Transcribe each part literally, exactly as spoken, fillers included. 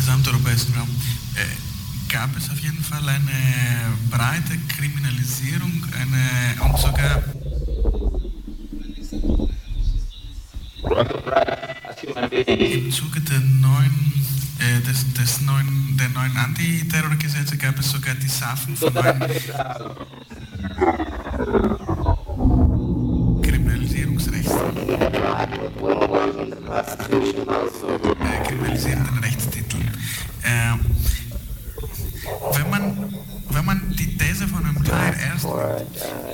gesamteuropäischen Raum äh, gab es auf jeden Fall eine breite Kriminalisierung eine, und sogar im Zuge der neuen, äh, des, des neuen, der neuen Antiterrorgesetze gab es sogar die Safen von neuen Kriminalisierungsrechten, äh, kriminalisierenden Rechtstiteln. Äh, wenn man Wenn man die These von einem Teil erst und äh,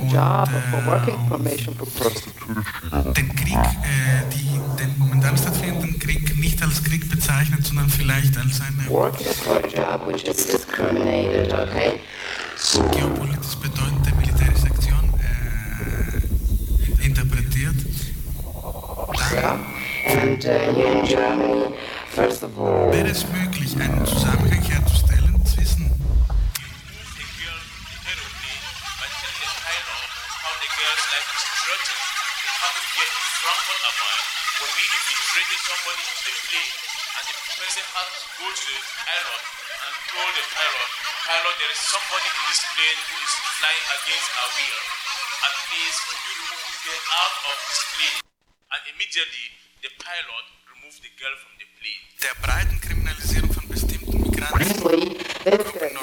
den Krieg, äh, die, den momentan stattfindenden Krieg nicht als Krieg bezeichnet, sondern vielleicht als eine geopolitisch bedeutende militärische Aktion äh, interpretiert, dann wäre es möglich, einen Zusammenhang herzustellen zwischen somebody to the plane and the person has to go to the pilot and told the pilot, pilot, there is somebody in this plane who is flying against our will, and please could you remove this girl out of this plane? And immediately the pilot removed the girl from the plane. Der breiten Kriminalisierung von bestimmten Migranten in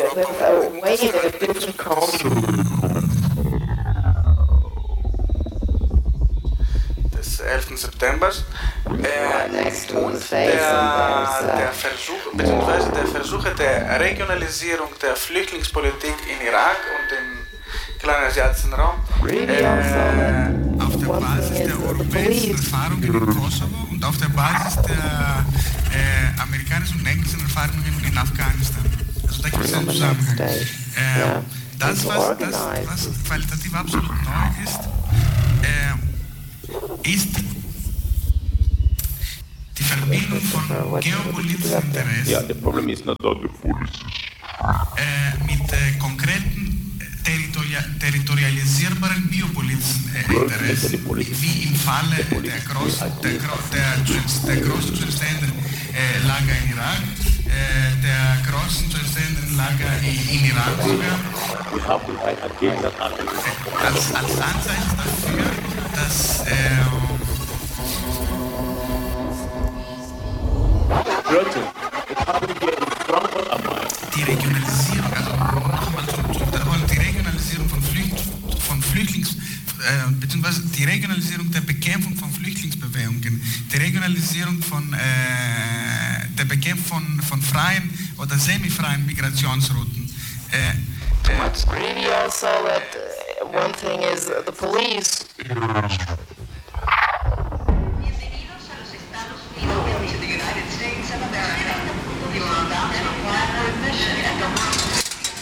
des elften September äh, und der, der Versuch, beziehungsweise der Versuche der Regionalisierung der Flüchtlingspolitik in Irak und im kleinasiatischen Raum äh, auf der Basis der europäischen Erfahrungen in Kosovo und auf der Basis der äh, amerikanischen und englischen Erfahrungen in Afghanistan. Also da gibt es einen Zusammenhang. Äh, das, was, das, was qualitativ absolut neu ist, äh, ist die Verbindung von geopolitischen Interessen yeah, the problem is not all the policies. äh, mit äh, konkreten territoria territorialisierbaren biopolitischen äh, Interessen, wie im Falle der großen der, der, der großen zu entstehenden äh, Lager in Irak, äh, der großen zu entstehenden Lager in, in Iran sogar, äh, als, als Anzeichen dafür, dass äh, die Regionalisierung, also nochmal zum, zum Wiederholen, die Regionalisierung von, Flücht, von Flüchtlings, äh, beziehungsweise die Regionalisierung der Bekämpfung von Flüchtlingsbewegungen, die Regionalisierung von äh, der Bekämpfung von, von freien oder semifreien Migrationsrouten. Äh, äh, Really also that uh, one thing is uh, the police